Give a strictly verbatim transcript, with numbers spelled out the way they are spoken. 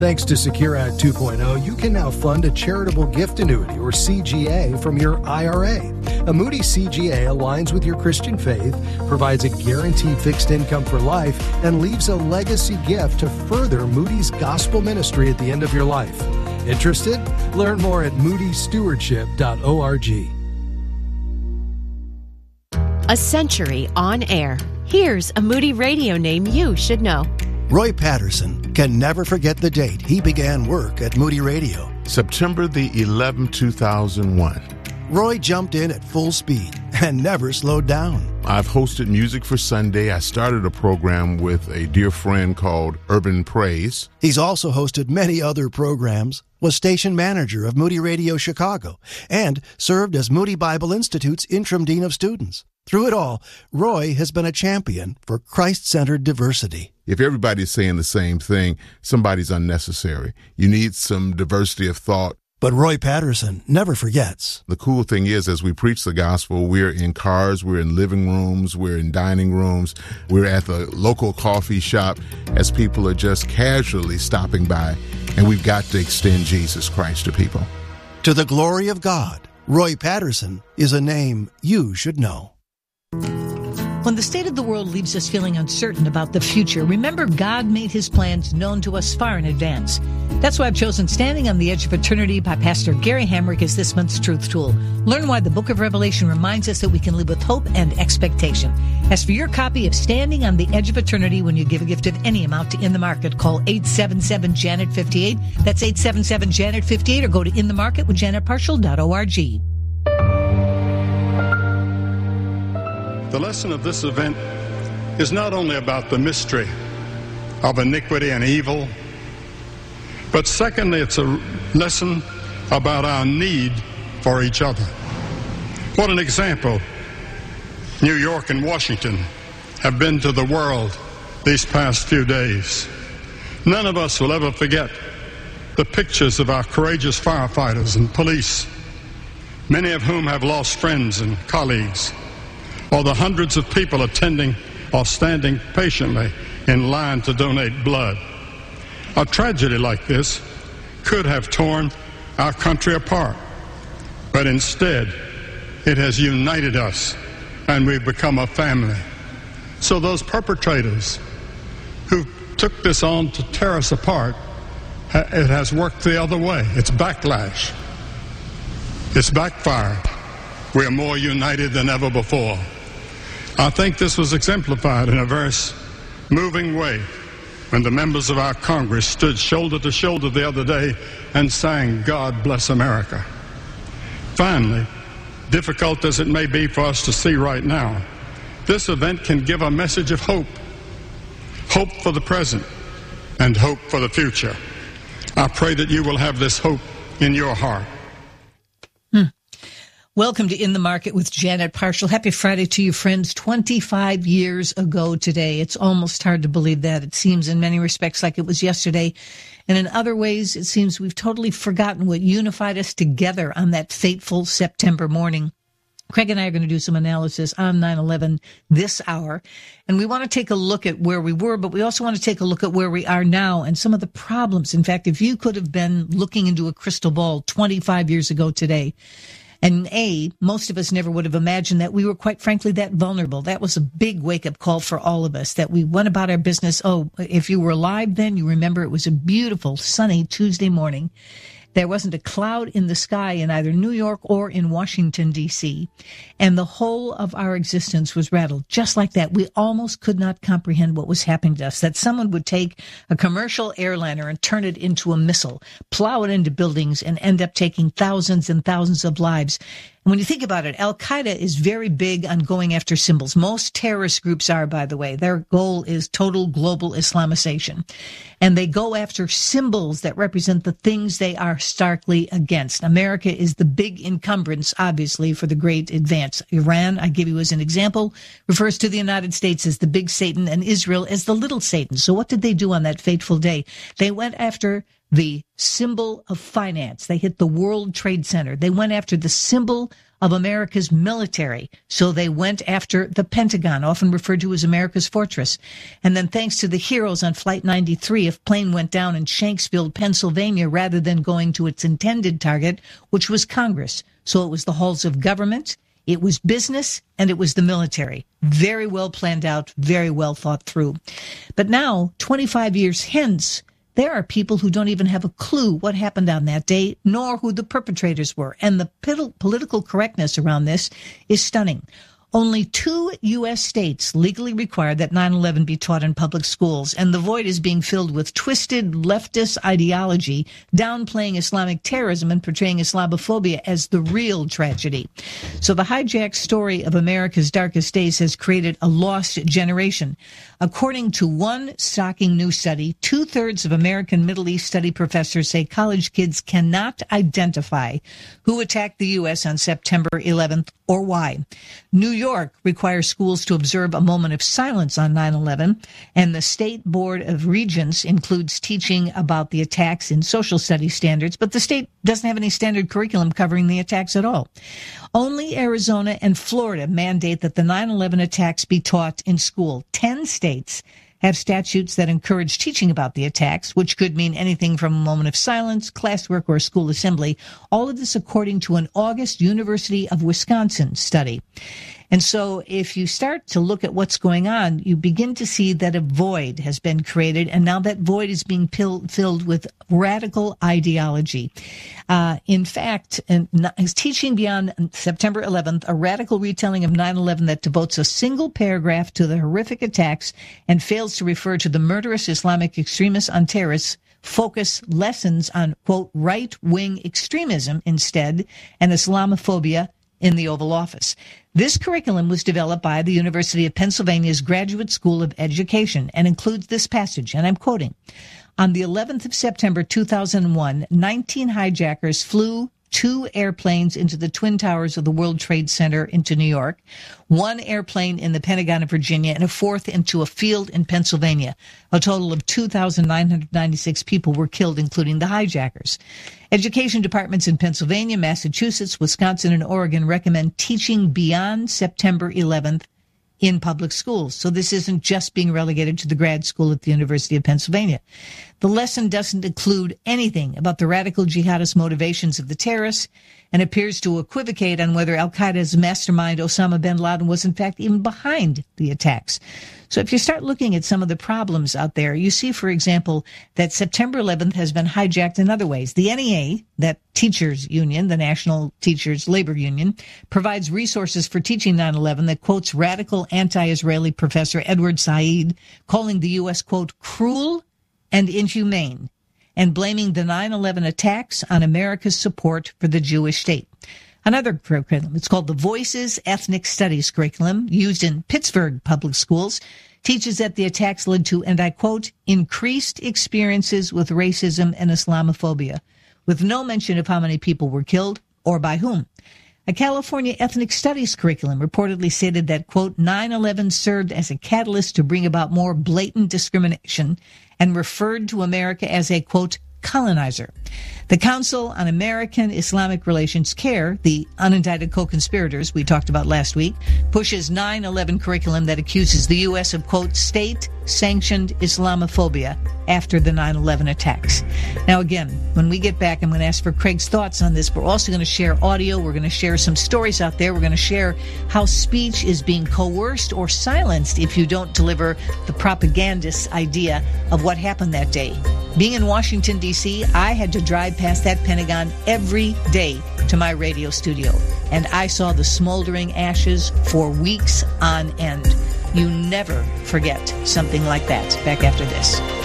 Thanks to Secure Act two point oh, you can now fund a charitable gift annuity, or C G A, from your I R A. A Moody C G A aligns with your Christian faith, provides a guaranteed fixed income for life, and leaves a legacy gift to further Moody's gospel ministry at the end of your life. Interested? Learn more at moody stewardship dot org. A century on air. Here's a Moody radio name you should know. Roy Patterson can never forget the date he began work at Moody Radio. September the eleventh, two thousand one. Roy jumped in at full speed and never slowed down. I've hosted Music for Sunday. I started a program with a dear friend called Urban Praise. He's also hosted many other programs, was station manager of Moody Radio Chicago, and served as Moody Bible Institute's interim dean of students. Through it all, Roy has been a champion for Christ-centered diversity. If everybody's saying the same thing, somebody's unnecessary. You need some diversity of thought. But Roy Patterson never forgets. The cool thing is, as we preach the gospel, we're in cars, we're in living rooms, we're in dining rooms, we're at the local coffee shop as people are just casually stopping by, and we've got to extend Jesus Christ to people. To the glory of God, Roy Patterson is a name you should know. When the state of the world leaves us feeling uncertain about the future, remember God made his plans known to us far in advance. That's why I've chosen Standing on the Edge of Eternity by Pastor Gary Hamrick as this month's Truth Tool. Learn why the book of Revelation reminds us that we can live with hope and expectation. As for your copy of Standing on the Edge of Eternity, when you give a gift of any amount to In the Market, call eight seven seven, Janet fifty-eight. That's eight seven seven, Janet fifty-eight, or go to in the market with janet parshall dot org. The lesson of this event is not only about the mystery of iniquity and evil, but secondly, it's a lesson about our need for each other. What an example New York and Washington have been to the world these past few days. None of us will ever forget the pictures of our courageous firefighters and police, many of whom have lost friends and colleagues, or the hundreds of people attending or standing patiently in line to donate blood. A tragedy like this could have torn our country apart, but instead it has united us and we've become a family. So those perpetrators who took this on to tear us apart, it has worked the other way. It's backlash. It's backfired. We are more united than ever before. I think this was exemplified in a very moving way when the members of our Congress stood shoulder to shoulder the other day and sang, "God Bless America." Finally, difficult as it may be for us to see right now, this event can give a message of hope. Hope for the present and hope for the future. I pray that you will have this hope in your heart. Hmm. Welcome to In the Market with Janet Parshall. Happy Friday to you, friends. twenty-five years ago today. It's almost hard to believe that. It seems in many respects like it was yesterday. And in other ways, it seems we've totally forgotten what unified us together on that fateful September morning. Craig and I are going to do some analysis on nine eleven this hour. And we want to take a look at where we were, but we also want to take a look at where we are now and some of the problems. In fact, if you could have been looking into a crystal ball twenty-five years ago today, and A, most of us never would have imagined that we were, quite frankly, that vulnerable. That was a big wake-up call for all of us, that we went about our business. Oh, if you were alive then, you remember it was a beautiful, sunny Tuesday morning. There wasn't a cloud in the sky in either New York or in Washington, D C, and the whole of our existence was rattled. Just like that, we almost could not comprehend what was happening to us, that someone would take a commercial airliner and turn it into a missile, plow it into buildings, and end up taking thousands and thousands of lives. And when you think about it, Al-Qaeda is very big on going after symbols. Most terrorist groups are, by the way. Their goal is total global Islamization. And they go after symbols that represent the things they are starkly against. America is the big encumbrance, obviously, for the great advance. Iran, I give you as an example, refers to the United States as the big Satan and Israel as the little Satan. So what did they do on that fateful day? They went after the symbol of finance. They hit the World Trade Center. They went after the symbol of America's military. So they went after the Pentagon, often referred to as America's fortress. And then thanks to the heroes on Flight ninety-three, a plane went down in Shanksville, Pennsylvania, rather than going to its intended target, which was Congress. So it was the halls of government, it was business, and it was the military. Very well planned out, very well thought through. But now, twenty-five years hence, there are people who don't even have a clue what happened on that day, nor who the perpetrators were. And the political correctness around this is stunning. Only two U S states legally require that nine eleven be taught in public schools, and the void is being filled with twisted leftist ideology, downplaying Islamic terrorism and portraying Islamophobia as the real tragedy. So the hijacked story of America's darkest days has created a lost generation. According to one shocking new study, two-thirds of American Middle East study professors say college kids cannot identify who attacked the U S on September eleventh or why. New York requires schools to observe a moment of silence on nine eleven, and the State Board of Regents includes teaching about the attacks in social studies standards, but the state doesn't have any standard curriculum covering the attacks at all. Only Arizona and Florida mandate that the nine eleven attacks be taught in school. Ten states have statutes that encourage teaching about the attacks, which could mean anything from a moment of silence, classwork, or a school assembly. All of this according to an August University of Wisconsin study. And so if you start to look at what's going on, you begin to see that a void has been created, and now that void is being pill- filled with radical ideology. Uh, in fact, and is teaching beyond September eleventh, a radical retelling of nine eleven that devotes a single paragraph to the horrific attacks and fails to refer to the murderous Islamic extremists on terrorists, focus lessons on, quote, right-wing extremism instead, and Islamophobia in the Oval Office. This curriculum was developed by the University of Pennsylvania's Graduate School of Education and includes this passage, and I'm quoting, "On the eleventh of September two thousand one, nineteen hijackers flew two airplanes into the Twin Towers of the World Trade Center into New York, one airplane in the Pentagon of Virginia, and a fourth into a field in Pennsylvania. A total of two thousand nine hundred ninety-six people were killed, including the hijackers. Education departments in Pennsylvania, Massachusetts, Wisconsin, and Oregon recommend teaching beyond September eleventh in public schools. So this isn't just being relegated to the grad school at the University of Pennsylvania. The lesson doesn't include anything about the radical jihadist motivations of the terrorists and appears to equivocate on whether al-Qaeda's mastermind Osama bin Laden was in fact even behind the attacks. So if you start looking at some of the problems out there, you see, for example, that September eleventh has been hijacked in other ways. The N E A, that teachers union, the National Teachers Labor Union, provides resources for teaching nine eleven that quotes radical anti-Israeli professor Edward Said, calling the U S, quote, cruel and inhumane, and blaming the nine eleven attacks on America's support for the Jewish state. Another curriculum, it's called the Voices Ethnic Studies curriculum, used in Pittsburgh public schools, teaches that the attacks led to, and I quote, increased experiences with racism and Islamophobia, with no mention of how many people were killed or by whom. A California ethnic studies curriculum reportedly stated that, quote, nine eleven served as a catalyst to bring about more blatant discrimination and referred to America as a, quote, colonizer. The Council on American Islamic Relations, CARE, the unindicted co-conspirators we talked about last week, pushes nine eleven curriculum that accuses the U S of, quote, state-sanctioned Islamophobia after the nine eleven attacks. Now, again, when we get back, I'm going to ask for Craig's thoughts on this. We're also going to share audio. We're going to share some stories out there. We're going to share how speech is being coerced or silenced if you don't deliver the propagandist idea of what happened that day. Being in Washington, D C, I had to drive past that Pentagon every day to my radio studio, and I saw the smoldering ashes for weeks on end. You never forget something like that. Back after this.